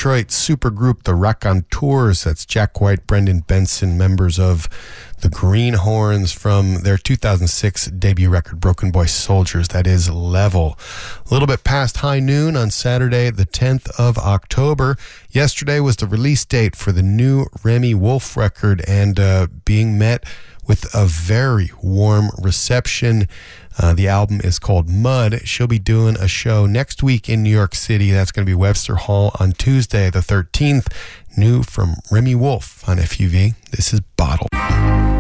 Detroit supergroup The Raconteurs. That's Jack White, Brendan Benson, members of the Greenhorns from their 2006 debut record, Broken Boy Soldiers. That is Level. A little bit past high noon on Saturday, the 10th of October. Yesterday was the release date for the new Remi Wolf record, and being met with a very warm reception. The album is called Mud. She'll be doing a show next week in New York City. That's going to be Webster Hall on Tuesday, the 13th. New from Remi Wolf on FUV. This is Bottle.